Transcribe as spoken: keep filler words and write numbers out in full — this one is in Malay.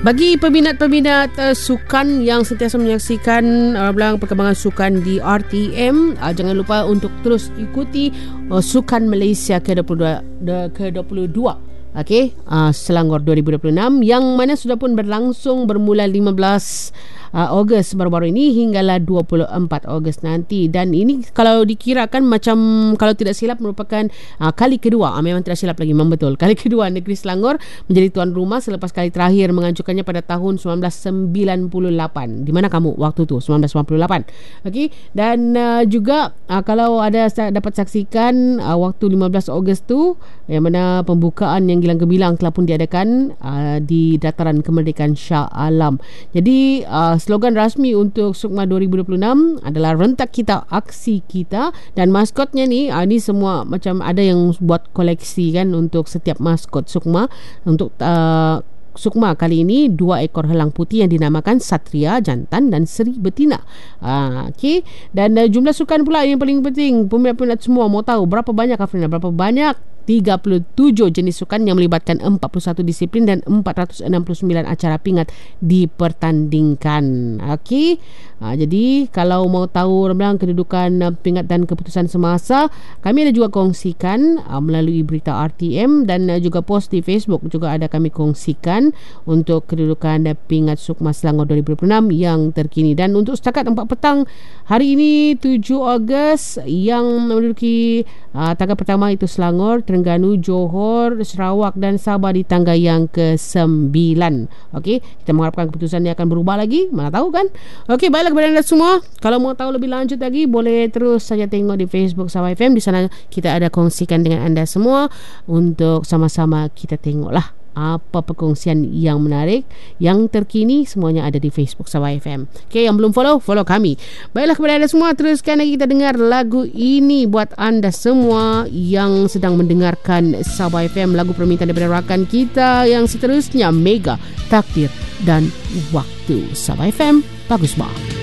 Bagi peminat-peminat uh, sukan yang sentiasa menyaksikan uh, belang perkembangan sukan di R T M, uh, jangan lupa untuk terus ikuti uh, Sukan Malaysia ke dua puluh dua, ke dua puluh dua. Okey, uh, Selangor dua ribu dua puluh enam yang mana sudah pun berlangsung bermula lima belas uh, Ogos baru-baru ini hinggalah dua puluh empat Ogos nanti. Dan ini kalau dikirakan macam kalau tidak silap merupakan uh, kali kedua, uh, memang tidak silap lagi, memang betul, kali kedua negeri Selangor menjadi tuan rumah selepas kali terakhir mengajukannya pada tahun sembilan belas sembilan puluh lapan. Di mana kamu waktu tu? sembilan belas sembilan puluh lapan. Okey, dan uh, juga uh, kalau ada dapat saksikan uh, waktu lima belas Ogos tu yang mana pembukaan yang gilang gemilang telah pun diadakan uh, di Dataran Kemerdekaan Shah Alam. Jadi uh, slogan rasmi untuk SUKMA dua ribu dua puluh enam adalah rentak kita, aksi kita, dan maskotnya ni uh, ni semua macam ada yang buat koleksi kan untuk setiap maskot SUKMA. Untuk uh, SUKMA kali ini dua ekor helang putih yang dinamakan Satria Jantan dan Seri Betina. Uh, Okey, dan uh, jumlah sukan pula yang paling penting. Peminat-peminat semua mau tahu berapa banyak, Afrina, berapa banyak? tiga puluh tujuh jenis sukan yang melibatkan empat puluh satu disiplin dan empat ratus enam puluh sembilan acara pingat dipertandingkan. Okey, ha, jadi kalau mau tahu rembang kedudukan uh, pingat dan keputusan semasa, kami ada juga kongsikan uh, melalui berita R T M dan uh, juga post di Facebook juga ada kami kongsikan untuk kedudukan uh, pingat SUKMA Selangor dua ribu dua puluh enam yang terkini. Dan untuk setakat empat petang hari ini tujuh Ogos yang menduduki uh, tangga pertama itu Selangor, Terengganu, Johor, Sarawak dan Sabah di tangga yang kesembilan. Okey, kita mengharapkan keputusannya akan berubah lagi, mana tahu kan. Okey, baiklah kepada anda semua, kalau mau tahu lebih lanjut lagi boleh terus saja tengok di Facebook Sabah F M. Di sana kita ada kongsikan dengan anda semua untuk sama-sama kita tengoklah apa perkongsian yang menarik, yang terkini, semuanya ada di Facebook Sabah F M. Okey, yang belum follow, follow kami. Baiklah kepada anda semua, teruskan lagi kita dengar lagu ini buat anda semua yang sedang mendengarkan Sabah F M. Lagu permintaan daripada rakan kita yang seterusnya, Mega, Takdir dan Waktu. Sabah F M, bagus banget.